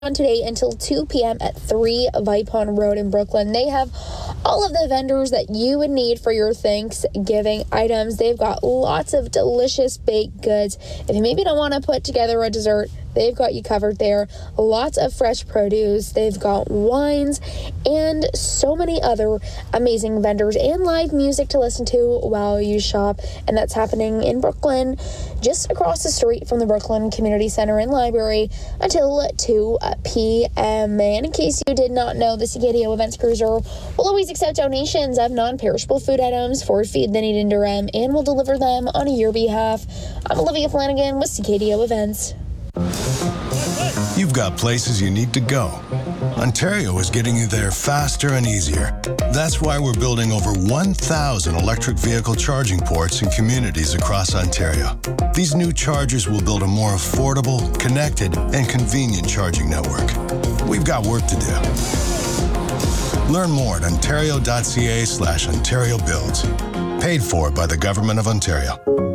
on today until 2 p.m. at 3 Vipon Road in Brooklyn. They have all of the vendors that you would need for your Thanksgiving items. They've got lots of delicious baked goods. If you maybe don't want to put together a dessert, they've got you covered there. Lots of fresh produce. They've got wines and so many other amazing vendors and live music to listen to while you shop. And that's happening in Brooklyn, just across the street from the Brooklyn Community Center and Library until 2 p.m. And in case you did not know, the CKDO Events Cruiser will always accept donations of non-perishable food items for Feed the Need in Durham and will deliver them on your behalf. I'm Olivia Flanagan with CKDO Events. You've got places you need to go. Ontario is getting you there faster and easier. That's why we're building over 1,000 electric vehicle charging ports in communities across Ontario. These new chargers will build a more affordable, connected, and convenient charging network. We've got work to do. Learn more at ontario.ca/Ontario Builds. Paid for by the Government of Ontario.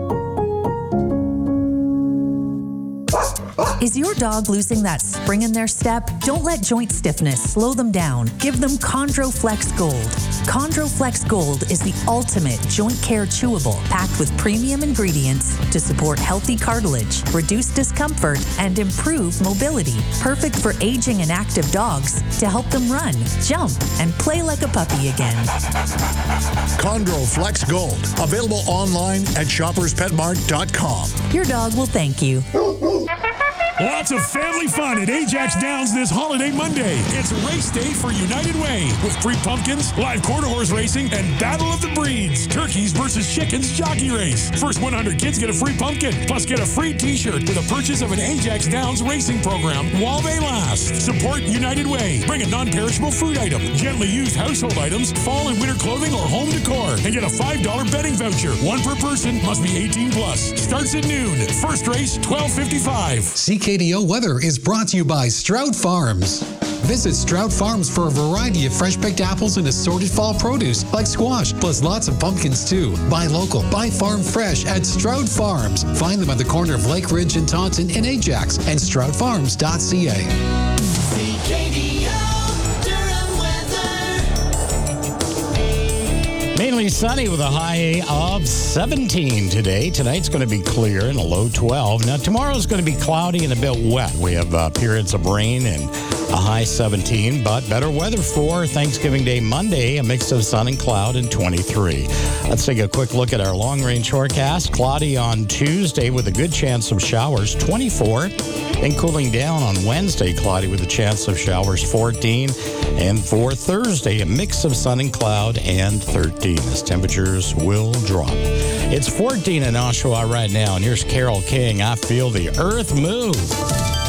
Is your dog losing that spring in their step? Don't let joint stiffness slow them down. Give them ChondroFlex Gold. ChondroFlex Gold is the ultimate joint care chewable, packed with premium ingredients to support healthy cartilage, reduce discomfort, and improve mobility. Perfect for aging and active dogs to help them run, jump, and play like a puppy again. ChondroFlex Gold. Available online at shopperspetmart.com. Your dog will thank you. Lots of family fun at Ajax Downs this holiday Monday. It's race day for United Way with free pumpkins, live quarter horse racing, and Battle of the Breeds. Turkeys versus chickens jockey race. First 100 kids get a free pumpkin, plus get a free t-shirt with a purchase of an Ajax Downs racing program while they last. Support United Way. Bring a non-perishable food item, gently used household items, fall and winter clothing, or home decor, and get a $5 betting voucher. One per person, must be 18 plus. Starts at noon. First race, $12.55. CKDO weather is brought to you by Stroud Farms. Visit Stroud Farms for a variety of fresh-picked apples and assorted fall produce like squash, plus lots of pumpkins too. Buy local, buy farm fresh at Stroud Farms. Find them at the corner of Lake Ridge and Taunton in Ajax and stroudfarms.ca. Mainly sunny with a high of 17 today. Tonight's going to be clear and a low 12. Now, tomorrow's going to be cloudy and a bit wet. We have periods of rain and a high 17, but better weather for Thanksgiving Day Monday, a mix of sun and cloud and 23. Let's take a quick look at our long-range forecast. Cloudy on Tuesday with a good chance of showers, 24. And cooling down on Wednesday, cloudy with a chance of showers, 14. And for Thursday, a mix of sun and cloud and 13 as temperatures will drop. It's 14 in Oshawa right now, and here's Carole King. I feel the earth move.